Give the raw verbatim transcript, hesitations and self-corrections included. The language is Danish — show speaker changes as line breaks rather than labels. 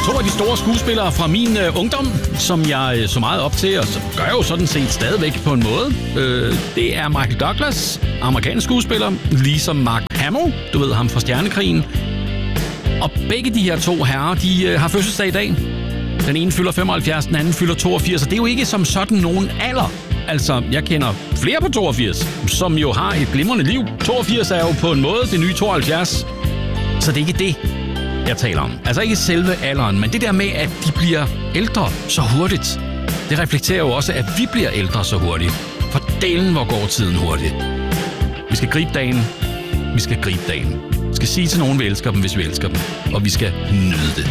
To af de store skuespillere fra min øh, ungdom, som jeg øh, så meget op til, og som gør jeg jo sådan set stadigvæk på en måde. Øh, det er Michael Douglas, amerikansk skuespiller, ligesom Mark Hamill, du ved ham fra Stjernekrigen. Og begge de her to herrer, de øh, har fødselsdag i dag. Den ene fylder femoghalvfjerds, den anden fylder toogfirs, og det er jo ikke som sådan nogen alder. Altså, jeg kender flere på toogfirs, som jo har et glimrende liv. toogfirs er jo på en måde det nye tooghalvfjerds, så det er ikke det, jeg taler om. Altså ikke selve alderen, men det der med, at de bliver ældre så hurtigt. Det reflekterer jo også, at vi bliver ældre så hurtigt. For delen, hvor går tiden hurtigt. Vi skal gribe dagen. Vi skal gribe dagen. Vi skal sige til nogen, vi elsker dem, hvis vi elsker dem. Og vi skal nyde det.